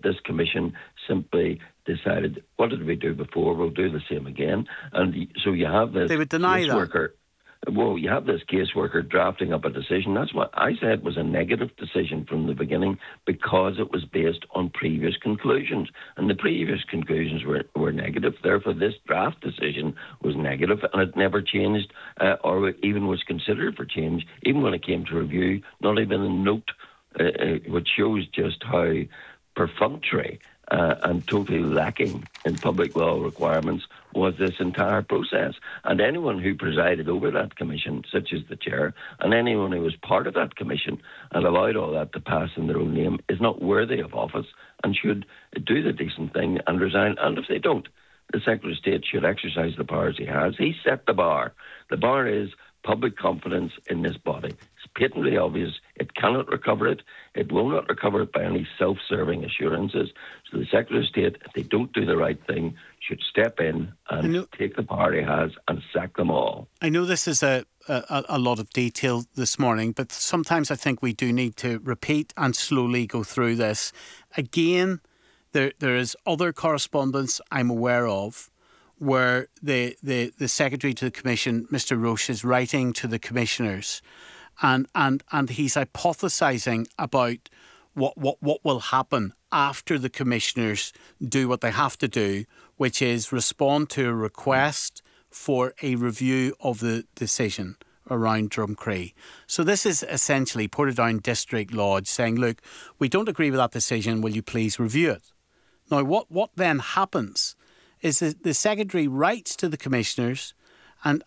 that this commission simply decided, what did we do before? We'll do the same again. And so you have this They would deny that. Well, you have this caseworker drafting up a decision. That's what I said was a negative decision from the beginning, because it was based on previous conclusions. And the previous conclusions were negative. Therefore, this draft decision was negative, and it never changed or even was considered for change, even when it came to review, not even a note, which shows just how perfunctory and totally lacking in public law requirements was this entire process. And anyone who presided over that commission, such as the chair, and anyone who was part of that commission and allowed all that to pass in their own name, is not worthy of office and should do the decent thing and resign. And if they don't, the Secretary of State should exercise the powers he has. He set the bar. The bar is public confidence in this body. It's patently obvious. It cannot recover it. It will not recover it by any self-serving assurances. So the Secretary of State, if they don't do the right thing, should step in and take the power he has and sack them all. I know this is a lot of detail this morning, but sometimes I think we do need to repeat and slowly go through this. Again, there is other correspondence I'm aware of where the Secretary to the Commission, Mr. Roche, is writing to the commissioners and he's hypothesising about what will happen after the commissioners do what they have to do, which is respond to a request for a review of the decision around Drumcree. So this is essentially Portadown District Lodge saying, look, we don't agree with that decision, will you please review it? Now, what then happens is that the Secretary writes to the commissioners and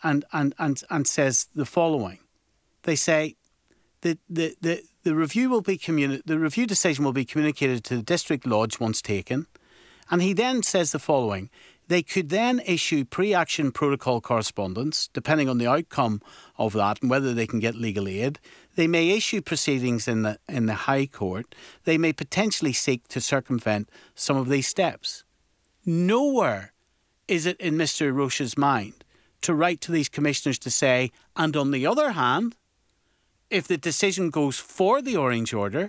says the following. They say the review will be the review decision will be communicated to the District Lodge once taken, and he then says the following. They could then issue pre-action protocol correspondence, depending on the outcome of that and whether they can get legal aid. They may issue proceedings in the High Court. They may potentially seek to circumvent some of these steps. Nowhere is it in Mr. Roche's mind to write to these commissioners to say, and on the other hand, if the decision goes for the Orange Order,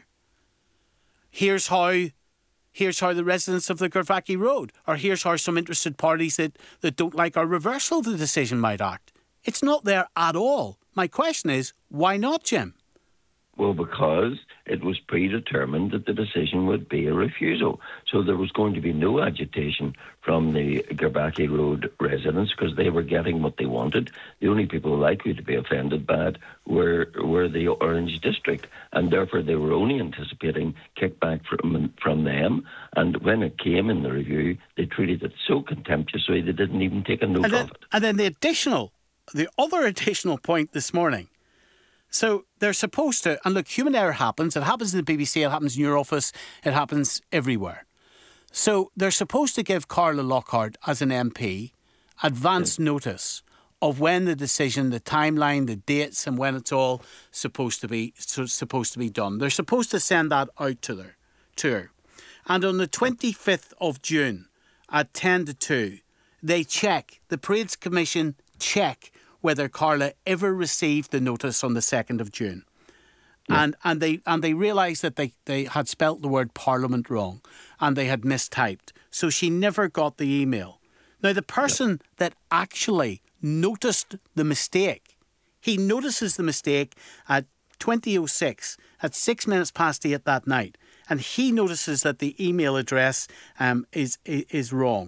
here's how the residents of the Gervaki Road, or here's how some interested parties that don't like our reversal of the decision might act. It's not there at all. My question is, why not, Jim? Well, because it was predetermined that the decision would be a refusal. So there was going to be no agitation from the Gervaki Road residents because they were getting what they wanted. The only people likely to be offended by it were the Orange District, and therefore they were only anticipating kickback from them. And when it came in the review, they treated it so contemptuously they didn't even take a note of it. And then the other additional point this morning. So they're supposed to, and look, human error happens. It happens in the BBC, it happens in your office, it happens everywhere. So they're supposed to give Carla Lockhart, as an MP, advance notice of when the decision, the timeline, the dates, and when it's all supposed to be done. They're supposed to send that out to her. And on the 25th of June at 10 to 2, the Parades Commission check whether Carla ever received the notice on the 2nd of June. Yeah. And they realised that they had spelt the word Parliament wrong and they had mistyped. So she never got the email. Now, the person that actually noticed the mistake, he notices the mistake at 20:06, at 6 minutes past 8 that night, and he notices that the email address is wrong.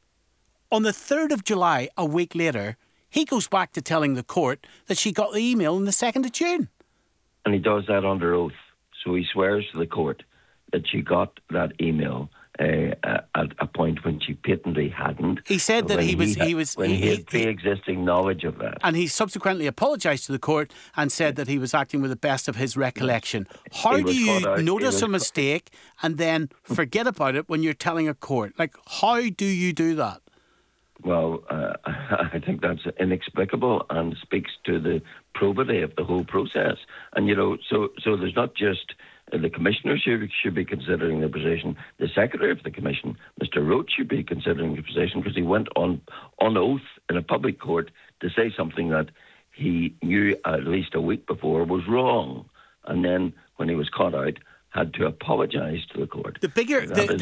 On the 3rd of July, a week later, he goes back to telling the court that she got the email on the 2nd of June. And he does that under oath. So he swears to the court that she got that email at a point when she patently hadn't. He said that he had pre-existing knowledge of that. And he subsequently apologised to the court and said that he was acting with the best of his recollection. How do you notice a mistake and then forget about it when you're telling a court? Like, how do you do that? Well, I think that's inexplicable and speaks to the probity of the whole process. And, so there's not just the Commissioner should be considering the position. The Secretary of the Commission, Mr. Roche, should be considering the position because he went on oath in a public court to say something that he knew at least a week before was wrong. And then when he was caught out, had to apologise to the court.